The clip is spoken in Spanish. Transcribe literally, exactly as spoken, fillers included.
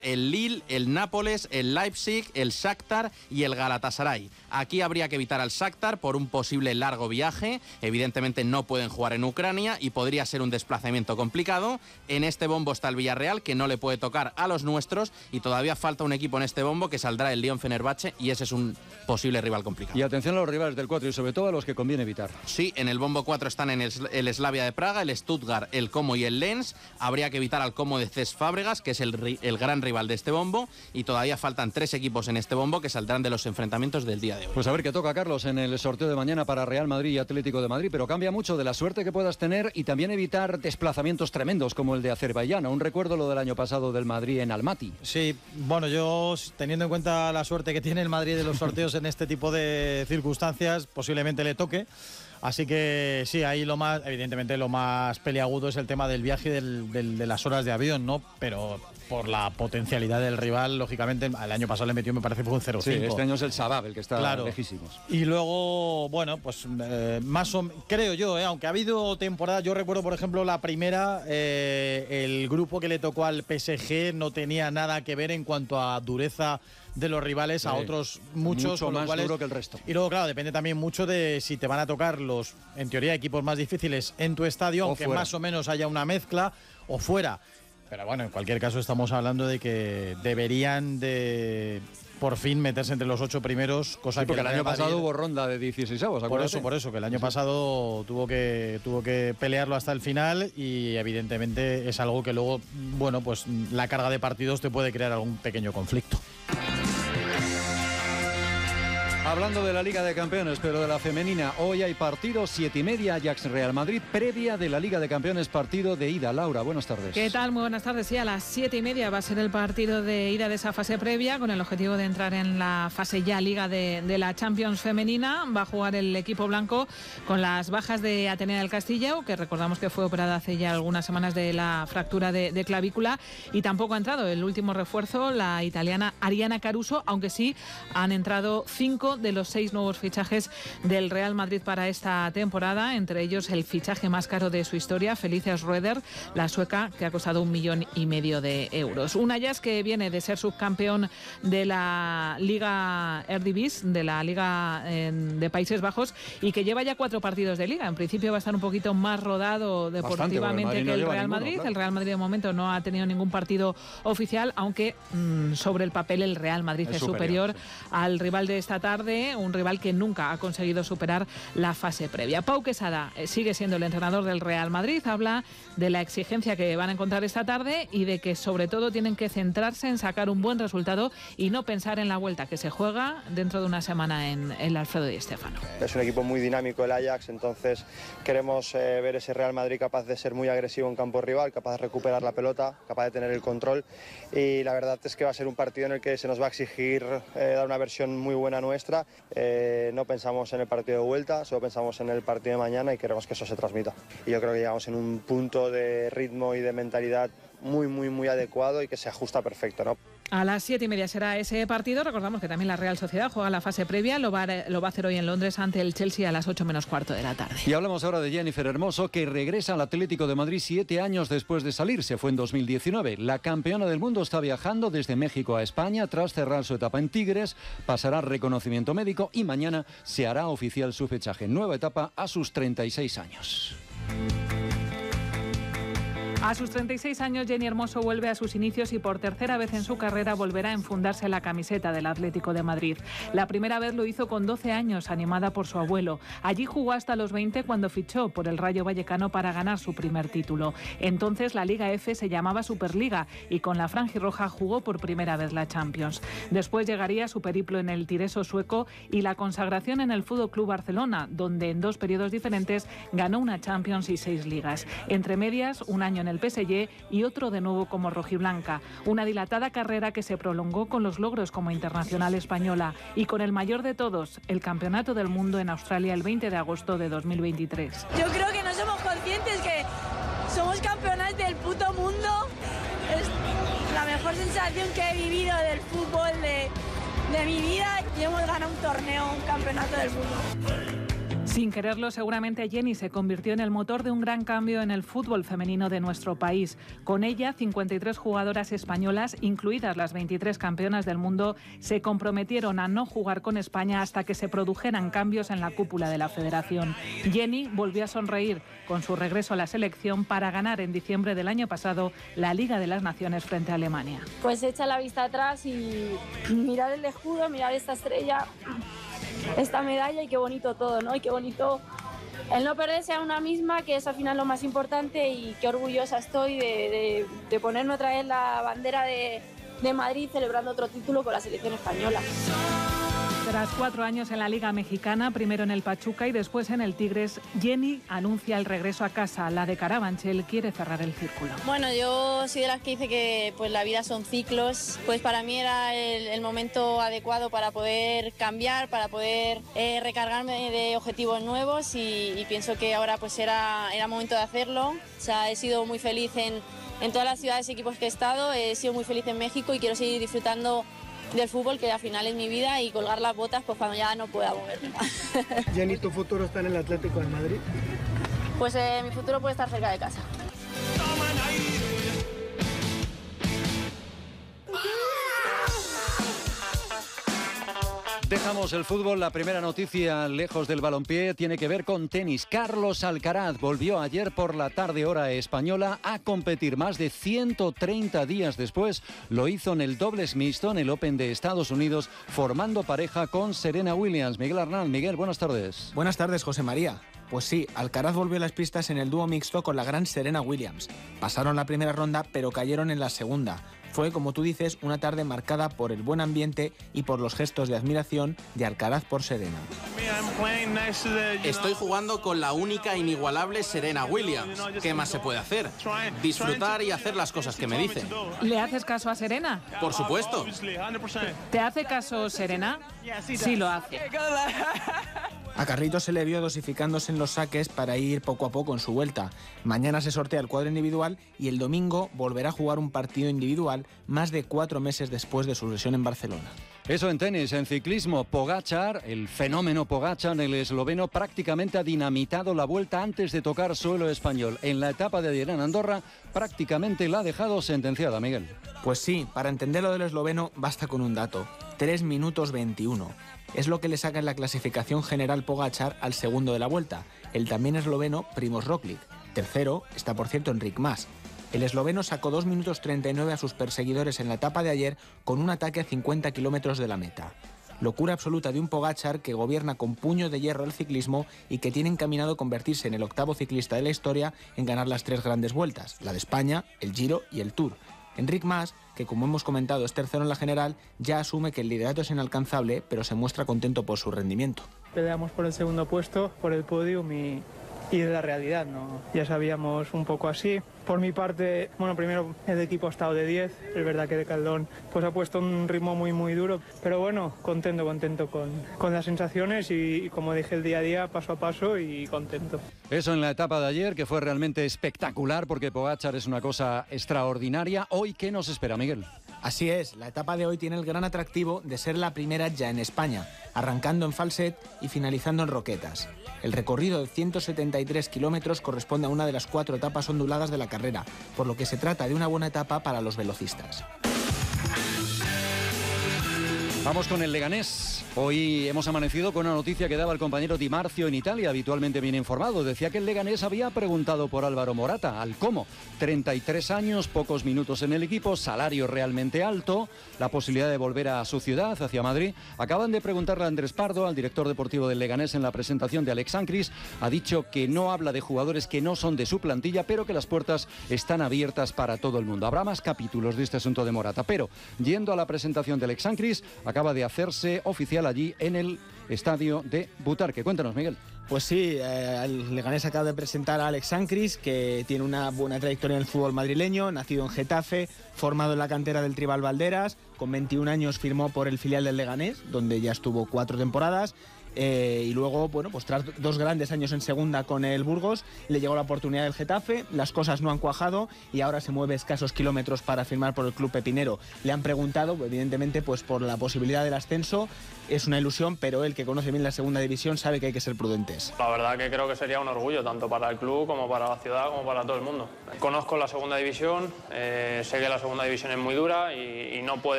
el Lille, el Nápoles, el Leipzig, el Shakhtar y el Galatasaray. Aquí habría que evitar al Shakhtar por un posible largo viaje. Evidentemente no pueden jugar en Ucrania y podría ser un desplazamiento complicado. En este bombo está el Villarreal, que no le puede tocar a los nuestros, y todavía falta un equipo en este bombo que saldrá el Lyon Fenerbahce, y ese es un posible rival complicado. Y atención a los rivales del cuatro y sobre todo a los que conviene evitar. Sí, en el bombo cuatro están en el, el Slavia de Praga, el Stuttgart, el Como y el Lens. Habría que evitar al Como de Cesc Fábregas, que es el, el gran rival de este bombo, y todavía faltan tres equipos en este bombo que saldrán de los enfrentamientos del día de hoy. Pues a ver qué toca, Carlos, en el sorteo de mañana para Real Madrid y Atlético de Madrid, pero cambia mucho de la suerte que puedas tener y también evitar desplazamientos tremendos como el de Azerbaiyán. Un recuerdo lo del año pasado del Madrid en Almaty. Sí, bueno, yo teniendo en cuenta la suerte que tiene el Madrid de los sorteos en este tipo de circunstancias, posiblemente le toque. Así que sí, ahí lo más, evidentemente lo más peliagudo es el tema del viaje y del, del, de las horas de avión, ¿no? Pero por la potencialidad del rival, lógicamente, el año pasado le metió, me parece, fue un cero cinco. Sí, este año es el Sabab, el que está claro. lejísimos. Y luego, bueno, pues eh, más o menos, creo yo, eh, aunque ha habido temporadas, yo recuerdo, por ejemplo, la primera, eh, el grupo que le tocó al P S G no tenía nada que ver en cuanto a dureza de los rivales, sí, a otros muchos, mucho con más cuales, duro que el resto. Y luego, claro, depende también mucho de si te van a tocar los, en teoría, equipos más difíciles en tu estadio, o aunque fuera. Más o menos haya una mezcla, o fuera. Pero bueno, en cualquier caso estamos hablando de que deberían de por fin meterse entre los ocho primeros, cosa sí, porque que el año Madrid, pasado hubo ronda de dieciseisavos. Por eso, por eso, que el año pasado tuvo que tuvo que pelearlo hasta el final y evidentemente es algo que luego, bueno, pues la carga de partidos te puede crear algún pequeño conflicto. Hablando de la Liga de Campeones, pero de la femenina, hoy hay partido, siete y media, Ajax Real Madrid, previa de la Liga de Campeones, partido de ida. Laura, buenas tardes. ¿Qué tal? Muy buenas tardes. Sí, a las siete y media va a ser el partido de ida de esa fase previa, con el objetivo de entrar en la fase ya Liga de, de la Champions femenina. Va a jugar el equipo blanco con las bajas de Atenea del Castillo, que recordamos que fue operada hace ya algunas semanas de la fractura de, de clavícula, y tampoco ha entrado el último refuerzo, la italiana Ariana Caruso, aunque sí han entrado cinco de los seis nuevos fichajes del Real Madrid para esta temporada, entre ellos el fichaje más caro de su historia, Felicia Schroeder, la sueca, que ha costado un millón y medio de euros. Un Ajax que viene de ser subcampeón de la Liga Eredivisie, de la Liga eh, de Países Bajos, y que lleva ya cuatro partidos de Liga. En principio va a estar un poquito más rodado deportivamente Bastante, que el no Real Madrid. Ninguno, claro. El Real Madrid de momento no ha tenido ningún partido oficial, aunque mmm, sobre el papel el Real Madrid es, es superior, superior sí. al rival de esta tarde, un rival que nunca ha conseguido superar la fase previa. Pau Quesada eh, sigue siendo el entrenador del Real Madrid, habla de la exigencia que van a encontrar esta tarde y de que sobre todo tienen que centrarse en sacar un buen resultado y no pensar en la vuelta que se juega dentro de una semana en el Alfredo Di Stéfano. Es un equipo muy dinámico el Ajax, entonces queremos eh, ver ese Real Madrid capaz de ser muy agresivo en campo rival, capaz de recuperar la pelota, capaz de tener el control, y la verdad es que va a ser un partido en el que se nos va a exigir eh, dar una versión muy buena nuestra. Eh, no pensamos en el partido de vuelta, solo pensamos en el partido de mañana y queremos que eso se transmita. Y yo creo que llegamos en un punto de ritmo y de mentalidad muy, muy, muy adecuado y que se ajusta perfecto, ¿no? A las siete y media será ese partido. Recordamos que también la Real Sociedad juega la fase previa. Lo va, a, lo va a hacer hoy en Londres ante el Chelsea a las ocho menos cuarto de la tarde. Y hablamos ahora de Jennifer Hermoso, que regresa al Atlético de Madrid siete años después de salir. Se fue en dos mil diecinueve. La campeona del mundo está viajando desde México a España tras cerrar su etapa en Tigres. Pasará reconocimiento médico y mañana se hará oficial su fichaje. Nueva etapa a sus treinta y seis años. A sus treinta y seis años, Jenny Hermoso vuelve a sus inicios y por tercera vez en su carrera volverá a enfundarse la camiseta del Atlético de Madrid. La primera vez lo hizo con doce años, animada por su abuelo. Allí jugó hasta los veinte cuando fichó por el Rayo Vallecano para ganar su primer título. Entonces la Liga F se llamaba Superliga y con la franjirroja jugó por primera vez la Champions. Después llegaría su periplo en el Tireso sueco y la consagración en el Fútbol Club Barcelona, donde en dos periodos diferentes ganó una Champions y seis ligas. Entre medias, un año en el P S G y otro de nuevo como rojiblanca. Una dilatada carrera que se prolongó con los logros como internacional española y con el mayor de todos, el Campeonato del Mundo en Australia el veinte de agosto de dos mil veintitrés. Yo creo que no somos conscientes que somos campeonas del puto mundo. Es la mejor sensación que he vivido del fútbol de, de mi vida y hemos ganado un torneo, un campeonato del mundo. Sin quererlo, seguramente Jenny se convirtió en el motor de un gran cambio en el fútbol femenino de nuestro país. Con ella, cincuenta y tres jugadoras españolas, incluidas las veintitrés campeonas del mundo, se comprometieron a no jugar con España hasta que se produjeran cambios en la cúpula de la federación. Jenny volvió a sonreír con su regreso a la selección para ganar en diciembre del año pasado la Liga de las Naciones frente a Alemania. Pues echa la vista atrás y mirar el escudo, mirar esta estrella, esta medalla y qué bonito todo, ¿no? Y qué bonito el no perderse a una misma, que es al final lo más importante, y qué orgullosa estoy de, de, de ponerme otra vez la bandera de, de Madrid celebrando otro título con la selección española. Tras cuatro años en la Liga Mexicana, primero en el Pachuca y después en el Tigres, Jenny anuncia el regreso a casa. La de Carabanchel quiere cerrar el círculo. Bueno, yo soy de las que dice que pues la vida son ciclos. Pues para mí era el, el momento adecuado para poder cambiar, para poder eh, recargarme de objetivos nuevos, y, y pienso que ahora pues era, era momento de hacerlo. O sea, he sido muy feliz en, en todas las ciudades y equipos que he estado, he sido muy feliz en México y quiero seguir disfrutando del fútbol, que al final es mi vida, y colgar las botas pues cuando ya no pueda moverme más. Jenny, ¿tu futuro está en el Atlético de Madrid? Pues eh, mi futuro puede estar cerca de casa. Dejamos el fútbol. La primera noticia, lejos del balompié, tiene que ver con tenis. Carlos Alcaraz volvió ayer por la tarde hora española a competir más de ciento treinta días después. Lo hizo en el dobles mixto en el Open de Estados Unidos, formando pareja con Serena Williams. Miguel Arnal. Miguel, buenas tardes. Buenas tardes, José María. Pues sí, Alcaraz volvió a las pistas en el dúo mixto con la gran Serena Williams. Pasaron la primera ronda, pero cayeron en la segunda. Fue, como tú dices, una tarde marcada por el buen ambiente y por los gestos de admiración de Alcaraz por Serena. Estoy jugando con la única e inigualable Serena Williams. ¿Qué más se puede hacer? Disfrutar y hacer las cosas que me dicen. ¿Le haces caso a Serena? Por supuesto. ¿Te hace caso Serena? Sí lo hace. A Carlitos se le vio dosificándose en los saques para ir poco a poco en su vuelta. Mañana se sortea el cuadro individual y el domingo volverá a jugar un partido individual más de cuatro meses después de su lesión en Barcelona. Eso en tenis. En ciclismo, Pogačar, el fenómeno Pogačar, el esloveno, prácticamente ha dinamitado la vuelta antes de tocar suelo español. En la etapa de ayer en Andorra, prácticamente la ha dejado sentenciada, Miguel. Pues sí, para entender lo del esloveno basta con un dato. tres minutos veintiuno. Es lo que le saca en la clasificación general Pogačar al segundo de la vuelta. El también esloveno Primož Roglič. Tercero está, por cierto, Enric Mas. El esloveno sacó dos minutos treinta y nueve a sus perseguidores en la etapa de ayer con un ataque a cincuenta kilómetros de la meta. Locura absoluta de un Pogačar que gobierna con puño de hierro el ciclismo y que tiene encaminado a convertirse en el octavo ciclista de la historia en ganar las tres grandes vueltas, la de España, el Giro y el Tour. Enric Mas, que como hemos comentado es tercero en la general, ya asume que el liderato es inalcanzable, pero se muestra contento por su rendimiento. Peleamos por el segundo puesto, por el podium y, y de la realidad, ¿no? Ya sabíamos un poco así. Por mi parte, bueno, primero el equipo ha estado de diez, es verdad que de Caldón pues ha puesto un ritmo muy muy duro, pero bueno, contento, contento con, con las sensaciones y, y como dije el día a día, paso a paso y contento. Eso en la etapa de ayer, que fue realmente espectacular porque Pogačar es una cosa extraordinaria. Hoy, ¿qué nos espera, Miguel? Así es, la etapa de hoy tiene el gran atractivo de ser la primera ya en España, arrancando en Falset y finalizando en Roquetas. El recorrido de ciento setenta y tres kilómetros corresponde a una de las cuatro etapas onduladas de la carrera, por lo que se trata de una buena etapa para los velocistas. Vamos con el Leganés. Hoy hemos amanecido con una noticia que daba el compañero Di Marzio en Italia, habitualmente bien informado. Decía que el Leganés había preguntado por Álvaro Morata, al cómo. treinta y tres años, pocos minutos en el equipo, salario realmente alto, la posibilidad de volver a su ciudad, hacia Madrid. Acaban de preguntarle a Andrés Pardo, al director deportivo del Leganés, en la presentación de Alex Sancris. Ha dicho que no habla de jugadores que no son de su plantilla, pero que las puertas están abiertas para todo el mundo. Habrá más capítulos de este asunto de Morata, pero yendo a la presentación de Alex Sancris, acaba de hacerse oficial allí en el estadio de Butarque. Cuéntanos, Miguel. Pues sí, eh, el Leganés acaba de presentar a Alex Sancris, que tiene una buena trayectoria en el fútbol madrileño, nacido en Getafe, formado en la cantera del Tribal Valderas, con veintiún años firmó por el filial del Leganés, donde ya estuvo cuatro temporadas, eh, y luego, bueno, pues tras dos grandes años en segunda con el Burgos, le llegó la oportunidad del Getafe, las cosas no han cuajado y ahora se mueve escasos kilómetros para firmar por el club pepinero. Le han preguntado, evidentemente, pues por la posibilidad del ascenso, es una ilusión, pero él, que conoce bien la segunda división, sabe que hay que ser prudentes. La verdad que creo que sería un orgullo, tanto para el club como para la ciudad, como para todo el mundo. Conozco la segunda división, eh, sé que la segunda división es muy dura y, y no puede